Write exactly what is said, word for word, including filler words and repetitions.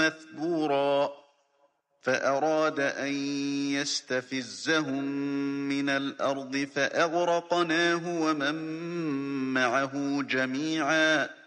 مثبورا فأراد أن يستفزهم من الأرض فأغرقناه ومن معه جميعا